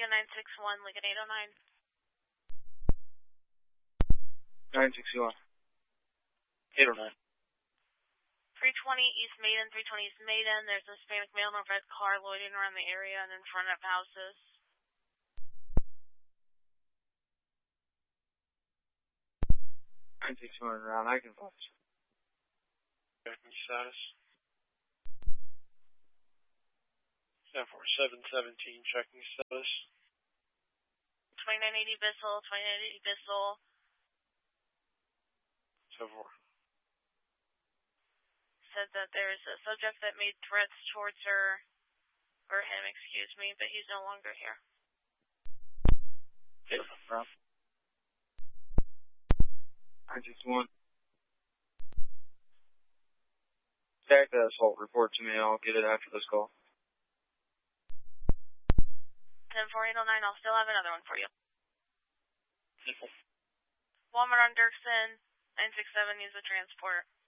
Romeo 961, Lincoln 809. 961. 809. 320 East Maiden, 320 East Maiden. There's a Hispanic male in a red car loitering around the area and in front of houses. Around, I can watch. Checking status. 74717, checking status. 2980 Bissell, 2980 Bissell. 74. Said that there's a subject that made threats towards her, or him, excuse me, but he's no longer here. From 961. Stack that assault report to me, I'll get it after this call. 10409, I'll still have another one for you. Walmart on Dirksen, 967, use the transport.